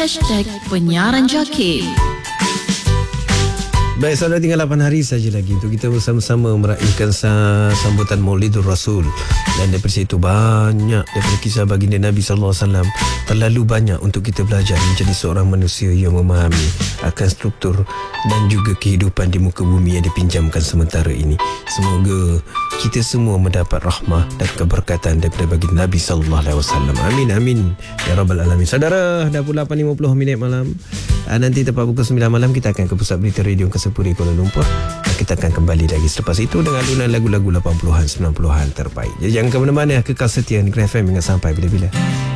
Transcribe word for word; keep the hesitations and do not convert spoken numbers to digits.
hashtag penyiaran Jaki. Baik, saudara, tinggal lapan hari saja lagi untuk kita bersama-sama meraihkan sambutan Maulidur Rasul. Dan daripada situ banyak daripada kisah baginda Nabi sallallahu alaihi wasallam, terlalu banyak untuk kita belajar menjadi seorang manusia yang memahami akan struktur dan juga kehidupan di muka bumi yang dipinjamkan sementara ini. Semoga kita semua mendapat rahmah dan keberkatan daripada baginda Nabi sallallahu alaihi wasallam. Amin amin ya rabbal alamin. Saudara, dah pukul lapan lima puluh minit malam. Nanti tepat pukul sembilan malam kita akan ke Pusat Berita Radio Kesepuri Kuala Lumpur. Kita akan kembali lagi selepas itu dengan alunan lagu-lagu lapan puluhan sembilan puluhan terbaik. Jadi jangan ke mana-mana, kekal setia di Grab F M hingga sampai bila-bila.